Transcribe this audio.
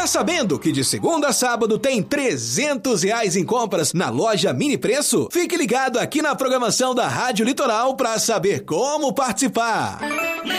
Tá sabendo que de segunda a sábado tem R$300 em compras na loja Mini Preço? Fique ligado aqui na programação da Rádio Litoral para saber como participar.